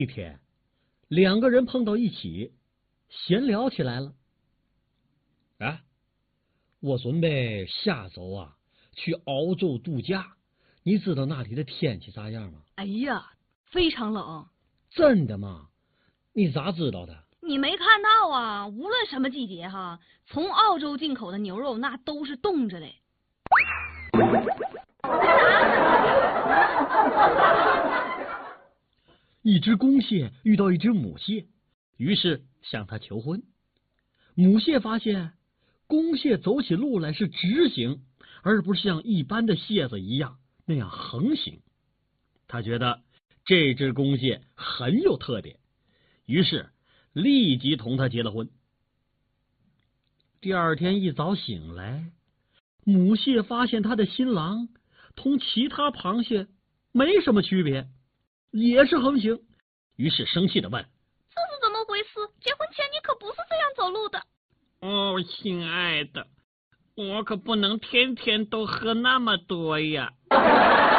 一天，两个人碰到一起，闲聊起来了。啊，我准备下周去澳洲度假，你知道那里的天气咋样吗？ 哎呀，非常冷。 真的吗？你咋知道的？ 你没看到啊？无论什么季节从澳洲进口的牛肉那都是冻着的。 一只公蟹遇到一只母蟹，于是向它求婚。母蟹发现公蟹走起路来是直行，而不是像一般的蟹子一样那样横行。他觉得这只公蟹很有特点，于是立即同他结了婚。第二天一早醒来，母蟹发现他的新郎同其他螃蟹没什么区别，也是横行，于是生气地问： 这是怎么回事？结婚前你可不是这样走路的。 哦，亲爱的，我可不能天天都喝那么多呀。